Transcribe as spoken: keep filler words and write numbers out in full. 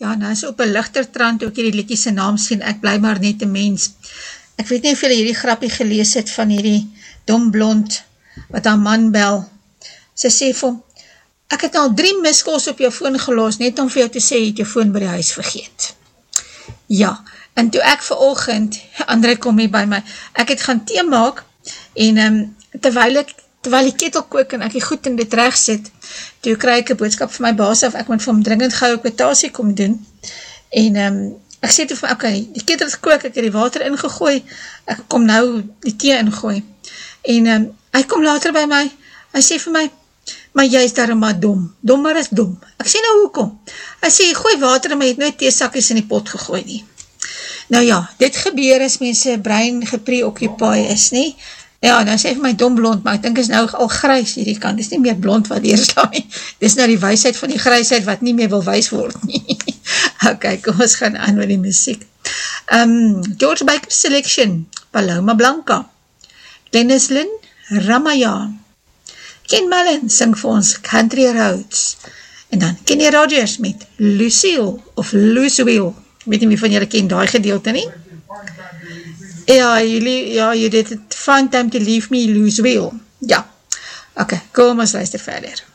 Ja, nou is op een lichter trant, toe ek hierdie liedjie se naam sien, ek bly maar net 'n mens. Ek weet nie of julle hierdie grappie gelees het van hierdie dom blond, wat haar man bel. Sy sê vir hom, ek het al drie miskals op jou foon gelos, net om vir jou te sê, jy het jou foon by die huis vergeet. Ja, en toe ek vanoggend, André kom hier by my, ek het gaan thee maak, en um, terwyl ek, terwyl die ketel kook, en ek die goed in dit recht sit, toe kry ek 'n boodskap van my baas af, ek moet vir hom dringend gou 'n kwotasie kom doen, en um, ek sê toe van, oké, okay, die ketel het gekook, ek het die water ingegooi, ek kom nou die thee ingooi, en um, hy kom later by my, hy sê vir my, maar jy is daar maar dom, dom maar is dom, ek sê nou hoekom, hy sê, gooi water, maar jy het nooit theesakkies in die pot gegooi nie. Nou ja, dit gebeur as mense brein gepreoccupy is, nie? Ja, dan sê vir my dom blond, maar ek dink is nou al grys hierdie kant, dis nie meer blond wat deurslaan nie, dis nou die wysheid van die grysheid wat nie meer wil wys word nie. Ok, kom ons gaan aan met die muziek. Um, George Baker Selection, Paloma Blanca, Dennis Lynn, Ramayaan, Ken Mullen sing vir ons Country Roads, en dan Kenny Rogers met Lucille, of Lucille, weet nie wie van julle ken die gedeelte nie? Ja, jullie, ja, you did it, fun time to leave me, Lucille. Ja, ok, kom ons luister verder.